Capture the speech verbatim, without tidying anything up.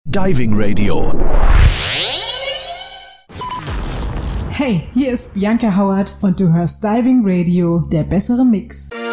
Diving Radio. Hey, hier ist Bianca Howard und du hörst Diving Radio, der bessere Mix.